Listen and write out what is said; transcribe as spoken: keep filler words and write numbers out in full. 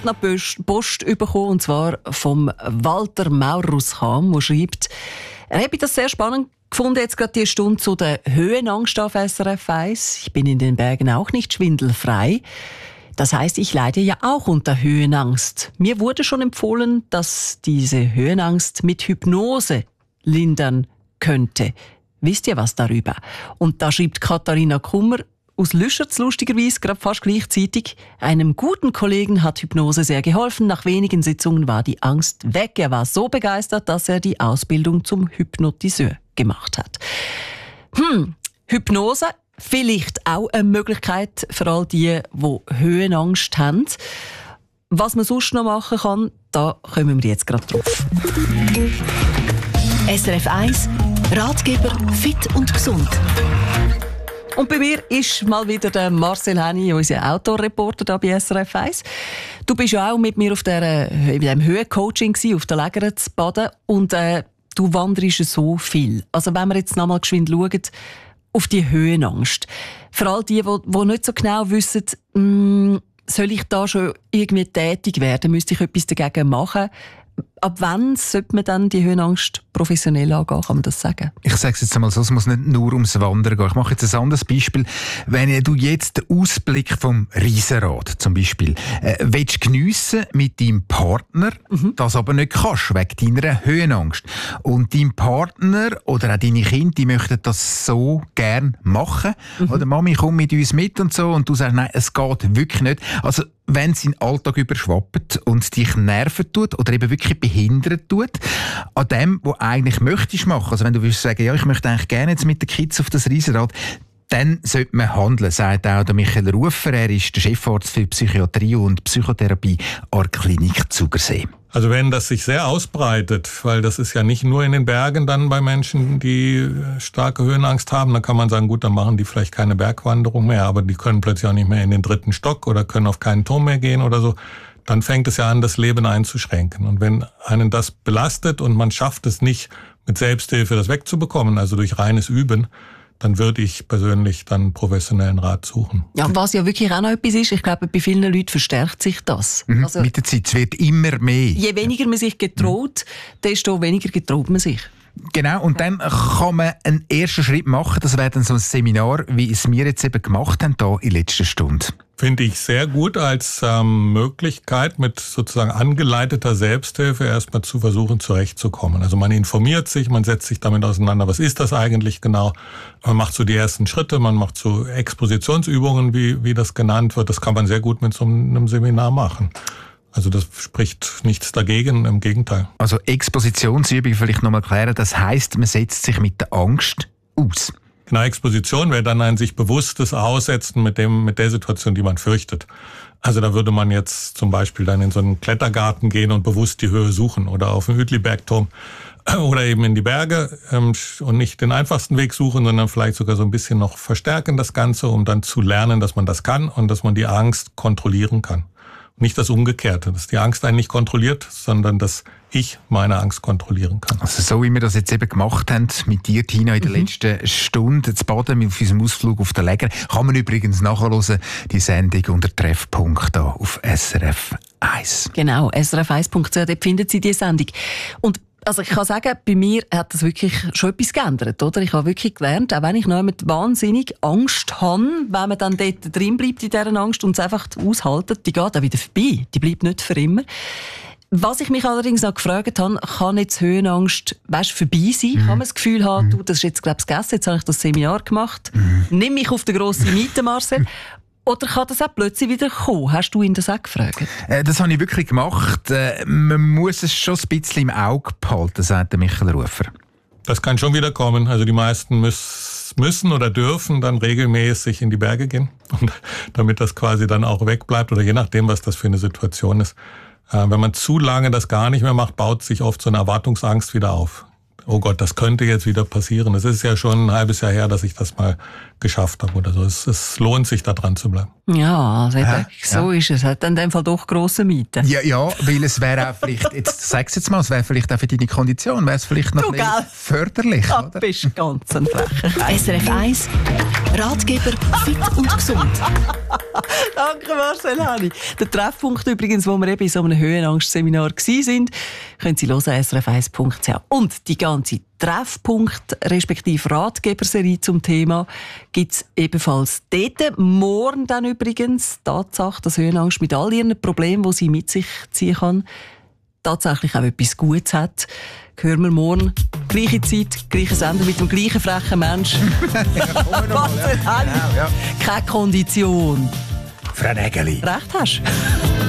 noch Post bekommen, und zwar vom Walter Mauruskam, der schreibt, er habe das sehr spannend gefunden, jetzt gerade die Stunde zu der Höhenangst auf S R F eins. Ich bin in den Bergen auch nicht schwindelfrei. Das heisst, ich leide ja auch unter Höhenangst. Mir wurde schon empfohlen, dass diese Höhenangst mit Hypnose lindern könnte. Wisst ihr was darüber? Und da schreibt Katharina Kummer aus Lüschertz lustigerweise gerade fast gleichzeitig: Einem guten Kollegen hat Hypnose sehr geholfen. Nach wenigen Sitzungen war die Angst weg. Er war so begeistert, dass er die Ausbildung zum Hypnotiseur gemacht hat. Hm, Hypnose, vielleicht auch eine Möglichkeit für all die, die Höhenangst haben. Was man sonst noch machen kann, da kommen wir jetzt gerade drauf. S R F eins, Ratgeber fit und gesund. Und bei mir ist mal wieder der Marcel Henny, unser Outdoor-Reporter da bei S R F eins. Du bist ja auch mit mir auf der, in dem Höhencoaching gewesen, auf der Lägere zu Baden. Und äh, du wanderst so viel. Also wenn wir jetzt noch mal geschwind schauen, auf die Höhenangst. Vor allem die, die nicht so genau wissen, mh, soll ich da schon irgendwie tätig werden? Müsste ich etwas dagegen machen? Ab wann sollte man dann die Höhenangst professionell angehen, kann man das sagen? Ich sage es jetzt einmal so, es muss nicht nur ums Wandern gehen. Ich mache jetzt ein anderes Beispiel. Wenn du jetzt den Ausblick vom Riesenrad zum Beispiel äh, willst geniessen mit deinem Partner, mhm. das aber nicht kannst, wegen deiner Höhenangst. Und dein Partner oder auch deine Kinder, die möchten das so gern machen. Mhm. Oder Mami, komm mit uns mit und so. Und du sagst, nein, es geht wirklich nicht. Also wenn es in den Alltag überschwappt und dich nerven tut oder eben wirklich behindert tut, an dem, was du eigentlich möchtest machen. Also wenn du willst sagen, ja, ich möchte eigentlich gerne jetzt mit den Kids auf das Riesenrad, dann sollte man handeln, sagt auch der Michael Rufer. Er ist der Chefarzt für Psychiatrie und Psychotherapie an der Klinik Zugersee. Also wenn das sich sehr ausbreitet, weil das ist ja nicht nur in den Bergen dann bei Menschen, die starke Höhenangst haben, dann kann man sagen, gut, dann machen die vielleicht keine Bergwanderung mehr, aber die können plötzlich auch nicht mehr in den dritten Stock oder können auf keinen Turm mehr gehen oder so. Dann fängt es ja an, das Leben einzuschränken. Und wenn einen das belastet und man schafft es nicht, mit Selbsthilfe das wegzubekommen, also durch reines Üben, dann würde ich persönlich dann professionellen Rat suchen. Ja, was ja wirklich auch noch etwas ist, ich glaube, bei vielen Leuten verstärkt sich das. Mhm, also, mit der Zeit, es wird immer mehr. Je weniger man sich getraut, mhm. desto weniger getraut man sich. Genau, und dann kann man einen ersten Schritt machen. Das wäre dann so ein Seminar, wie es wir jetzt eben gemacht haben, hier in letzter Stunde. Finde ich sehr gut als ähm, Möglichkeit, mit sozusagen angeleiteter Selbsthilfe erstmal zu versuchen, zurechtzukommen. Also man informiert sich, man setzt sich damit auseinander, was ist das eigentlich genau? Man macht so die ersten Schritte, man macht so Expositionsübungen, wie, wie das genannt wird. Das kann man sehr gut mit so einem Seminar machen. Also das spricht nichts dagegen, im Gegenteil. Also Expositionsübung vielleicht nochmal klären, das heisst, man setzt sich mit der Angst aus. Genau, Exposition wäre dann ein sich bewusstes Aussetzen mit dem, mit der Situation, die man fürchtet. Also da würde man jetzt zum Beispiel dann in so einen Klettergarten gehen und bewusst die Höhe suchen oder auf den Uetlibergturm oder eben in die Berge ähm, und nicht den einfachsten Weg suchen, sondern vielleicht sogar so ein bisschen noch verstärken das Ganze, um dann zu lernen, dass man das kann und dass man die Angst kontrollieren kann. Nicht das Umgekehrte, dass die Angst einen nicht kontrolliert, sondern dass ich meine Angst kontrollieren kann. Also so wie wir das jetzt eben gemacht haben mit dir, Tina, in der mhm. letzten Stunde zu baden auf unserem Ausflug auf der Läger, kann man übrigens nachhören, die Sendung unter Treffpunkt da auf S R F eins. Genau, S R F eins Punkt c h, dort findet Sie die Sendung. Und also ich kann sagen, bei mir hat das wirklich schon etwas geändert, oder? Ich habe wirklich gelernt, auch wenn ich noch mit wahnsinnig Angst habe, wenn man dann dort drin bleibt in dieser Angst und es einfach aushaltet, die geht auch wieder vorbei. Die bleibt nicht für immer. Was ich mich allerdings noch gefragt habe, kann jetzt Höhenangst, weißt, vorbei sein? Mhm. Kann man das Gefühl haben, du, das ist jetzt, glaube ich, gegessen, jetzt habe ich das Seminar gemacht. Mhm. Nimm mich auf den grossen Miete, Marcel. Oder kann das auch plötzlich wieder kommen? Hast du ihn das auch gefragt? Äh, das habe ich wirklich gemacht. Äh, man muss es schon ein bisschen im Auge behalten, sagt der Michael Rufer. Das kann schon wieder kommen. Also die meisten müß, müssen oder dürfen dann regelmäßig in die Berge gehen, und, damit das quasi dann auch wegbleibt oder je nachdem, was das für eine Situation ist. Äh, wenn man zu lange das gar nicht mehr macht, baut sich oft so eine Erwartungsangst wieder auf. oh Gott, das könnte jetzt wieder passieren. Es ist ja schon ein halbes Jahr her, dass ich das mal geschafft habe oder so. Es, es lohnt sich, da dran zu bleiben. Ja, also Ja, so ja. ist es. Hat in dem Fall doch grosse Mieten. Ja, ja, weil es wäre auch vielleicht, jetzt sag's jetzt mal, es wäre vielleicht auch für deine Kondition, wäre es vielleicht noch Du, ein bisschen gell? förderlich, Ja, oder? bist ganz ein frecher. S R F eins Ratgeber fit und gesund. Danke Marcel Hani. Der Treffpunkt übrigens, wo wir eben in so einem Höhenangstseminar waren, können Sie hören, s r f eins punkt c h. Und die ganze Treffpunkt respektive Ratgeberserie zum Thema gibt es ebenfalls dort. Morgen dann übrigens die Tatsache, dass Höhenangst mit all ihren Problemen, die sie mit sich ziehen kann, tatsächlich auch etwas Gutes hat. Hören wir morgen, gleiche Zeit, gleiche Sender mit dem gleichen frechen Mensch. Marcel Hani. Ja, ja. Keine Kondition. Frau Nägeli. Recht hast.